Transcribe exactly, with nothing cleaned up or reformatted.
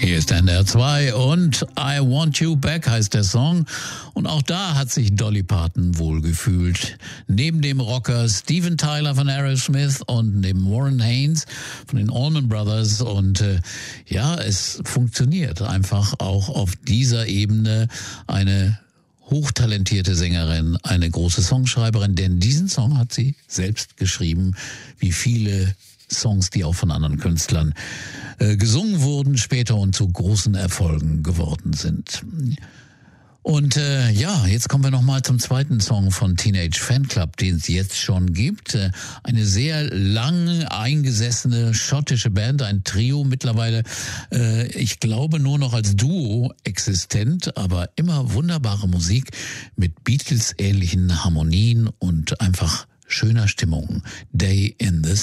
Hier ist N D R zwei und I Want You Back heißt der Song. Und auch da hat sich Dolly Parton wohlgefühlt. Neben dem Rocker Steven Tyler von Aerosmith und neben Warren Haynes von den Allman Brothers. Und äh, ja, es funktioniert einfach auch auf dieser Ebene eine hochtalentierte Sängerin, eine große Songschreiberin, denn diesen Song hat sie selbst geschrieben, wie viele Songs, die auch von anderen Künstlern äh, gesungen wurden, später und zu großen Erfolgen geworden sind. Und äh, ja, jetzt kommen wir nochmal zum zweiten Song von Teenage Fanclub, den es jetzt schon gibt. Äh, eine sehr lang eingesessene schottische Band, ein Trio, mittlerweile, äh, ich glaube, nur noch als Duo existent, aber immer wunderbare Musik mit Beatles-ähnlichen Harmonien und einfach schöner Stimmung. Day in the